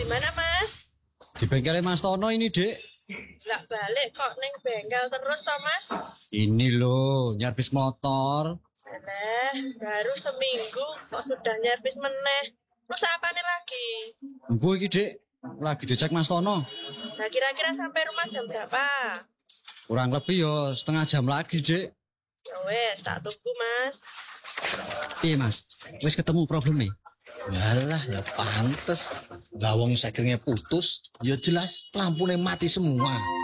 di mana, Mas? Di bengkelnya Mas Tono ini, Dek. Nggak balik kok neng bengkel terus toh, Mas? Ini loh, nyervis motor. Alah, baru seminggu kok sudah nyervis meneh. Terus apa nih lagi? Bu iki, Dek. Lagi dicek Mas Tono. Nah, kira-kira sampai rumah jam berapa? Kurang lebih yo setengah jam lagi, Dek. Ya wes, tak tunggu, Mas. Iya, Mas. Wis ketemu problem nih. Yalah, ya pantes. Lawang sakernya putus, ya jelas lampunya mati semua.